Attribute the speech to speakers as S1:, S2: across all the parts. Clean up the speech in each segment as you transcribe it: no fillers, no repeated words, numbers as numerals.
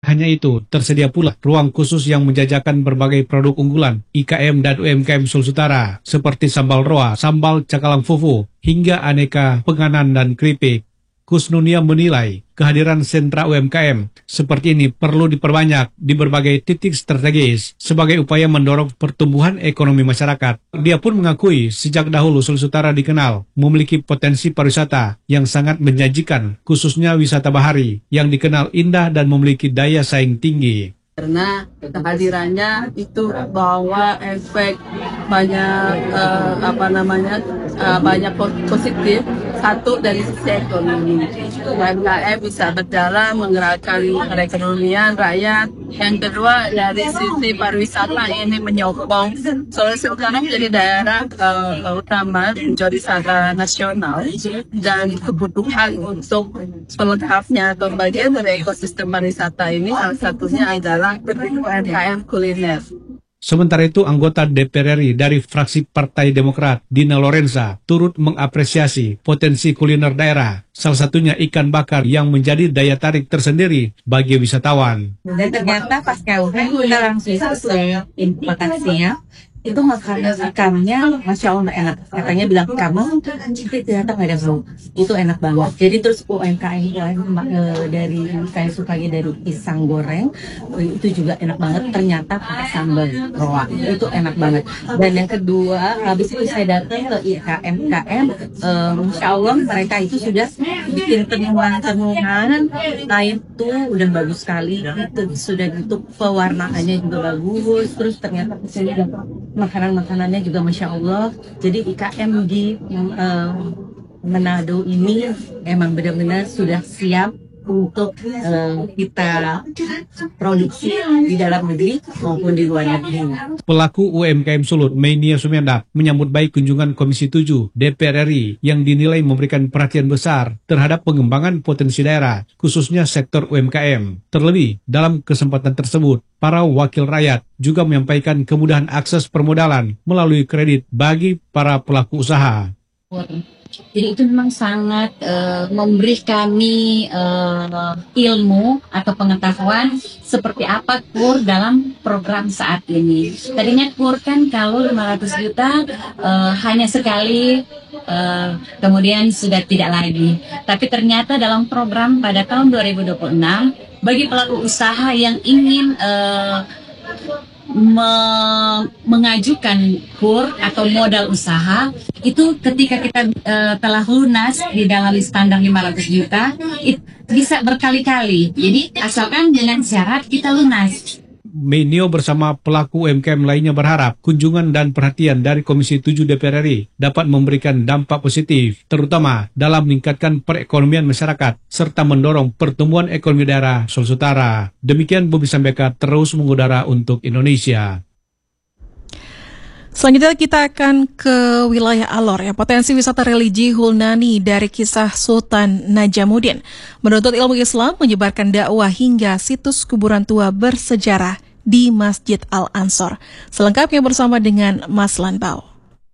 S1: Hanya itu, tersedia pula ruang khusus yang menjajakan berbagai produk unggulan IKM dan UMKM Sulawesi Utara, seperti sambal roa, sambal cakalang fufu, hingga aneka penganan dan keripik. Kusnunia menilai kehadiran sentra UMKM seperti ini perlu diperbanyak di berbagai titik strategis sebagai upaya mendorong pertumbuhan ekonomi masyarakat. Dia pun mengakui sejak dahulu Sulawesi Utara dikenal memiliki potensi pariwisata yang sangat menjanjikan, khususnya wisata bahari yang dikenal indah dan memiliki daya saing tinggi.
S2: Karena kehadirannya itu bawa efek banyak banyak positif. Satu dari sisi ekonomi, UMKM bisa berjalan menggerakkan perekonomian rakyat. Yang kedua dari sisi pariwisata, ini menyokong Sulawesi Utara menjadi daerah utama menjadi wisata nasional, dan kebutuhan untuk selengkapnya atau bagian dari ekosistem pariwisata ini salah satunya adalah UMKM kuliner.
S1: Sementara itu, anggota DPR RI dari fraksi Partai Demokrat, Dina Lorenza, turut mengapresiasi potensi kuliner daerah, salah satunya ikan bakar yang menjadi daya tarik tersendiri bagi wisatawan.
S3: Dan ternyata pas kawin kita langsung ke lokasinya, itu makanan ikannya Masya Allah enak. Katanya bilang kamu, tapi ternyata nggak ada bau. Itu enak banget. Jadi terus UMKM dari saya sukanya dari pisang goreng, itu juga enak banget. Ternyata pakai sambal roa, itu enak banget. Dan yang kedua, habis itu saya datang ke IKM, Masya Allah mereka itu sudah bikin temuan-temuan, nah itu udah bagus sekali. Itu sudah gitu pewarnaannya juga bagus. Terus ternyata kesini makanan-makanannya juga Masya Allah. Jadi IKM di Manado ini emang benar-benar sudah siap untuk kita produksi di dalam negeri maupun di luar negeri.
S1: Pelaku UMKM Sulut, Meinia Sumendak, menyambut baik kunjungan Komisi 7 DPR RI yang dinilai memberikan perhatian besar terhadap pengembangan potensi daerah, khususnya sektor UMKM. Terlebih, dalam kesempatan tersebut, para wakil rakyat juga menyampaikan kemudahan akses permodalan melalui kredit bagi para pelaku usaha.
S4: Jadi itu memang sangat memberi kami ilmu atau pengetahuan seperti apa KUR dalam program saat ini. Tadinya KUR kan kalau 500 juta hanya sekali, kemudian sudah tidak lagi. Tapi ternyata dalam program pada tahun 2026, bagi pelaku usaha yang ingin mengajukan KUR atau modal usaha, itu ketika kita telah lunas di dalam standar 500 juta, bisa berkali-kali. Jadi asalkan dengan syarat kita lunas.
S1: Meinio bersama pelaku UMKM lainnya berharap kunjungan dan perhatian dari Komisi 7 DPR RI dapat memberikan dampak positif, terutama dalam meningkatkan perekonomian masyarakat, serta mendorong pertumbuhan ekonomi daerah Sulawesi Utara. Demikian Bobi Sambeka terus mengudara untuk Indonesia.
S5: Selanjutnya kita akan ke wilayah Alor ya. Potensi wisata religi Hulnani dari kisah Sultan Najamuddin menuntut ilmu Islam menyebarkan dakwah hingga situs kuburan tua bersejarah di Masjid Al-Ansor. Selengkapnya bersama dengan Mas Lanbao.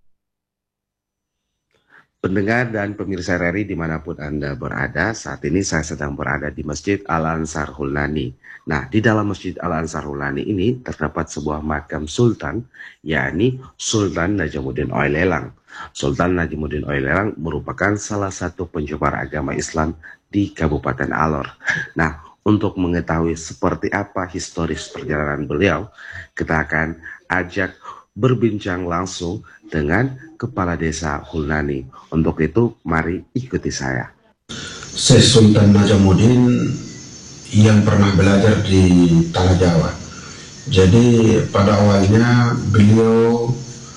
S6: Pendengar dan pemirsa RRI dimanapun Anda berada, saat ini saya sedang berada di Masjid Al-Ansar Hulnani. Nah, di dalam Masjid Al-Ansar Hulnani ini terdapat sebuah makam sultan, yakni Sultan Najamuddin Oilelang. Sultan Najamuddin Oilelang merupakan salah satu penyebar agama Islam di Kabupaten Alor. Nah, untuk mengetahui seperti apa historis perjalanan beliau, kita akan ajak berbincang langsung dengan Kepala Desa Hulnani. Untuk itu, mari ikuti saya.
S7: Syekh Sultan Najamuddin yang pernah belajar di Tanah Jawa. Jadi pada awalnya beliau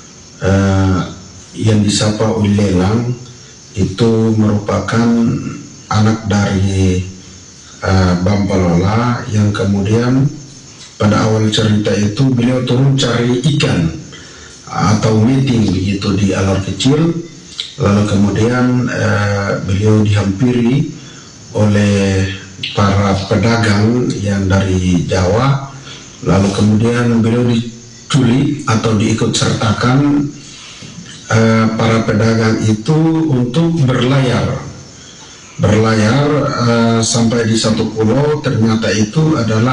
S7: yang disapa Oilelang itu merupakan anak dari Bampalola yang kemudian pada awal cerita itu beliau turun cari ikan atau meeting begitu di Alor kecil, lalu kemudian beliau dihampiri oleh para pedagang yang dari Jawa, lalu kemudian beliau diculik atau diikut sertakan para pedagang itu untuk berlayar sampai di satu pulau. Ternyata itu adalah